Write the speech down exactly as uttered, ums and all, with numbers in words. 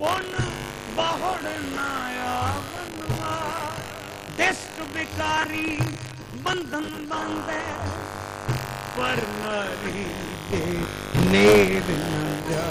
ਪੁੰਨ ਬਹੁੜ ਨਾ ਆਵਨਵਾ ਦਿਸਤ ਵਿਕਾਰੀ ਬੰਧਨ ਬੰਦੇ ਪਰ ਨਾਰੀ ਦੇ ਨੇੜ ਨਾ ਜਾ